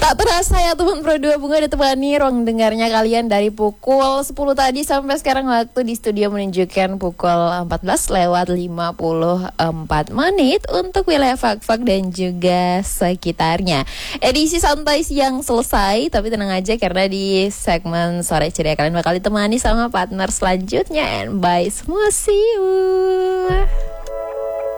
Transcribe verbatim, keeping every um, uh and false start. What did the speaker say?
Tak terasa ya teman Pro dua Bunga ditemani ruang dengarnya kalian dari pukul sepuluh tadi sampai sekarang waktu di studio menunjukkan pukul empat belas lewat lima puluh empat menit untuk wilayah Fak-Fak dan juga sekitarnya. Edisi santai siang selesai, tapi tenang aja karena di segmen sore ceria kalian bakal ditemani sama partner selanjutnya. And bye semua, see you.